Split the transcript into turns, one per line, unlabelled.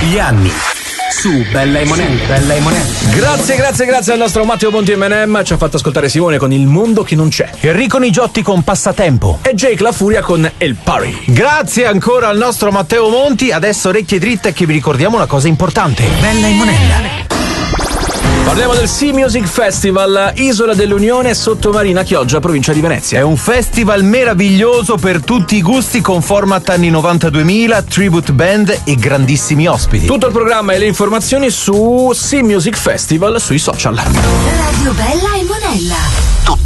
Gli anni su Bella e Monella.
Grazie al nostro Matteo Monti M&M. Ci ha fatto ascoltare Simone con Il mondo che non c'è,
Enrico Nigiotti con Passatempo
e Jake La Furia con El Party.
Grazie ancora al nostro Matteo Monti. Adesso orecchie dritte che vi ricordiamo una cosa importante.
Bella e Monella.
Parliamo del Sea Music Festival, Isola dell'Unione, Sottomarina Chioggia, provincia di Venezia.
È un festival meraviglioso per tutti i gusti, con format anni 90-2000, tribute band e grandissimi ospiti.
Tutto il programma e le informazioni su Sea Music Festival sui social.
Radio Bella e Monella.